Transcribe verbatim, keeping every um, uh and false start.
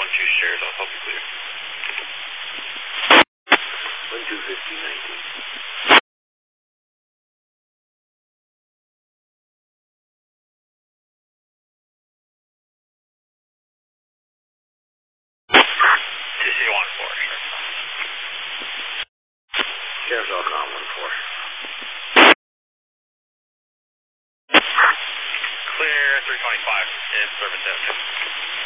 one two shares, I'll help you clear. one two fifteen nineteen. two C one four, sure. Sheriff's all com one four. Clear three twenty-five in service.